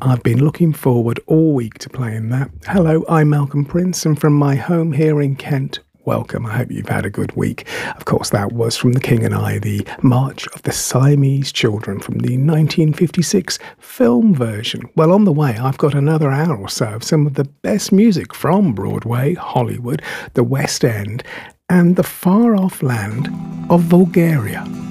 I've been looking forward all week to playing that. Hello, I'm Malcolm Prince, and from my home here in Kent, welcome. I hope you've had a good week. Of course, that was from The King and I, the March of the Siamese Children from the 1956 film version. Well, on the way, I've got another hour or so of some of the best music from Broadway, Hollywood, the West End, and the far-off land of Bulgaria.